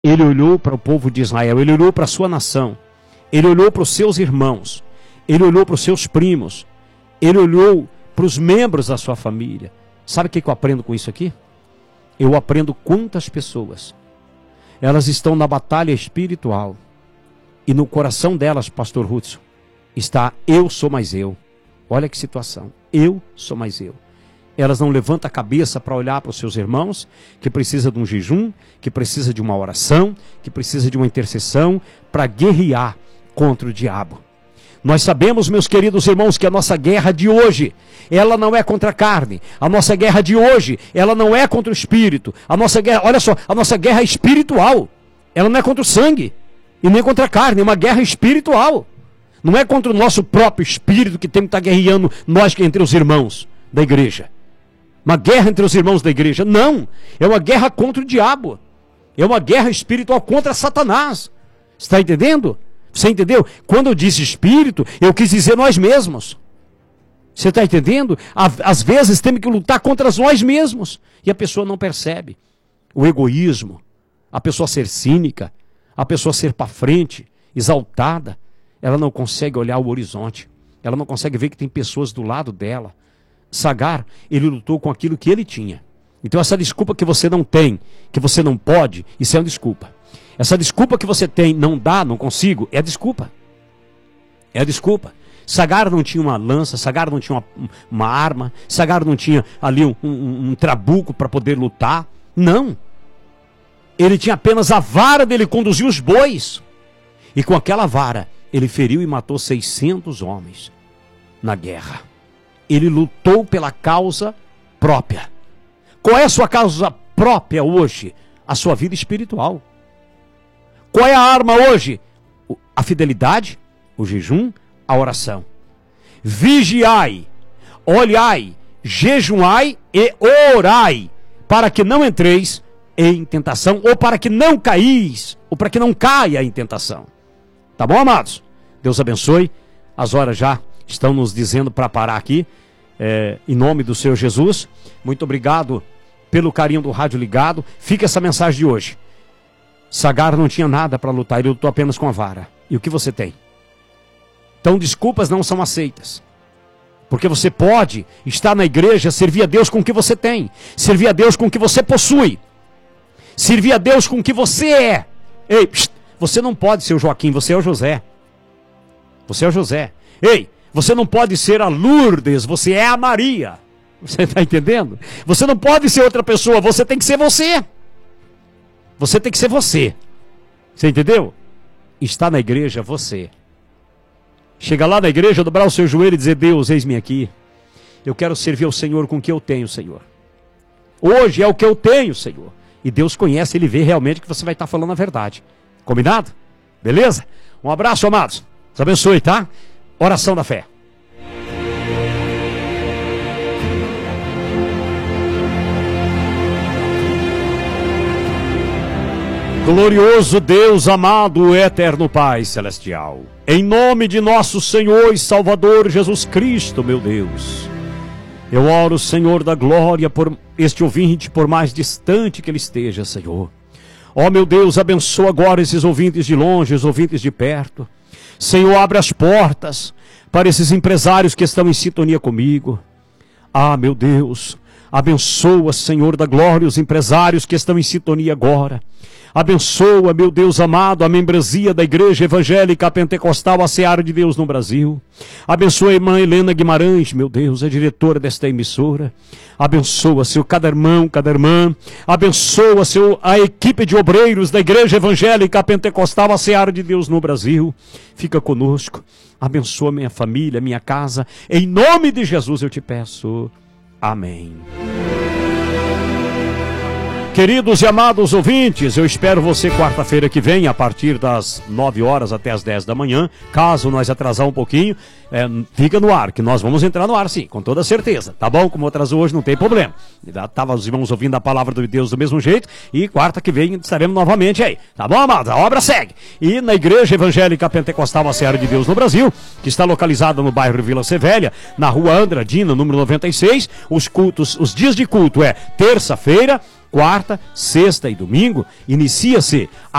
Ele olhou para o povo de Israel, ele olhou para a sua nação, ele olhou para os seus irmãos, ele olhou para os seus primos, ele olhou para os membros da sua família. Sabe o que eu aprendo com isso aqui? Eu aprendo quantas pessoas, elas estão na batalha espiritual, e no coração delas, pastor Hudson, está eu sou mais eu. Olha que situação, eu sou mais eu. Elas não levantam a cabeça para olhar para os seus irmãos, que precisa de um jejum, que precisa de uma oração, que precisa de uma intercessão, para guerrear contra o diabo. Nós sabemos, meus queridos irmãos, que a nossa guerra de hoje, ela não é contra a carne. A nossa guerra de hoje, ela não é contra o espírito. A nossa guerra, olha só, a nossa guerra é espiritual. Ela não é contra o sangue e nem contra a carne, é uma guerra espiritual. Não é contra o nosso próprio espírito que temos que estar guerreando nós entre os irmãos da igreja. Uma guerra entre os irmãos da igreja. Não, é uma guerra contra o diabo. É uma guerra espiritual contra Satanás. Você está entendendo? Você entendeu? Quando eu disse espírito, eu quis dizer nós mesmos. Você está entendendo? Às vezes temos que lutar contra nós mesmos. E a pessoa não percebe. O egoísmo, a pessoa ser cínica, a pessoa ser para frente, exaltada, ela não consegue olhar o horizonte. Ela não consegue ver que tem pessoas do lado dela. Sagar, ele lutou com aquilo que ele tinha. Então essa desculpa que você não tem, que você não pode, isso é uma desculpa. Essa desculpa que você tem, não dá, não consigo, é desculpa. É desculpa. Sagar não tinha uma lança, Sagar não tinha uma arma, Sagar não tinha ali um trabuco para poder lutar. Não. Ele tinha apenas a vara dele conduzir os bois. E com aquela vara, ele feriu e matou 600 homens na guerra. Ele lutou pela causa própria. Qual é a sua causa própria hoje? A sua vida espiritual. Qual é a arma hoje? A fidelidade, o jejum, a oração. Vigiai, olhai, jejuai e orai, para que não entreis em tentação, ou para que não caís, ou para que não caia em tentação. Tá bom, amados? Deus abençoe. As horas já estão nos dizendo para parar aqui. Em nome do Senhor Jesus, muito obrigado pelo carinho do rádio ligado. Fica essa mensagem de hoje. Sagar não tinha nada para lutar, ele lutou apenas com a vara. E o que você tem? Então desculpas não são aceitas. Porque você pode estar na igreja, servir a Deus com o que você tem, servir a Deus com o que você possui, servir a Deus com o que você é. Ei, você não pode ser o Joaquim, você é o José. Você é o José. Ei, você não pode ser a Lourdes, você é a Maria. Você está entendendo? Você não pode ser outra pessoa, você tem que ser você. Você tem que ser você. Você entendeu? Está na igreja você. Chega lá na igreja, dobrar o seu joelho e dizer: Deus, eis-me aqui. Eu quero servir ao Senhor com o que eu tenho, Senhor. Hoje é o que eu tenho, Senhor. E Deus conhece, Ele vê realmente que você vai estar falando a verdade. Combinado? Beleza? Um abraço, amados. Deus abençoe, tá? Oração da fé. Glorioso Deus, amado, eterno Pai Celestial, em nome de nosso Senhor e Salvador Jesus Cristo, meu Deus, eu oro, Senhor da glória, por este ouvinte, por mais distante que ele esteja, Senhor. Ó meu Deus, abençoa agora esses ouvintes de longe, os ouvintes de perto. Senhor, abre as portas para esses empresários que estão em sintonia comigo. Ah, meu Deus, abençoa, Senhor da glória, os empresários que estão em sintonia agora. Abençoa, meu Deus amado, a membresia da Igreja Evangélica Pentecostal, a Seara de Deus no Brasil. Abençoa a irmã Helena Guimarães, meu Deus, a diretora desta emissora. Abençoa, Senhor, cada irmão, cada irmã. Abençoa, Senhor, a equipe de obreiros da Igreja Evangélica Pentecostal, a Seara de Deus no Brasil. Fica conosco. Abençoa minha família, minha casa. Em nome de Jesus eu te peço. Amém. Queridos e amados ouvintes, eu espero você quarta-feira que vem, a partir das 9 horas até as 10 da manhã. Caso nós atrasar um pouquinho, fica no ar, que nós vamos entrar no ar sim, com toda certeza, tá bom? Como atrasou hoje, não tem problema. Tava os irmãos ouvindo a palavra de Deus do mesmo jeito, e quarta que vem estaremos novamente aí, tá bom, amados? A obra segue. E na Igreja Evangélica Pentecostal, a Seara de Deus no Brasil, que está localizada no bairro Vila Sevélia, na rua Andradina, número 96, os dias de culto é terça-feira, quarta, sexta e domingo, inicia-se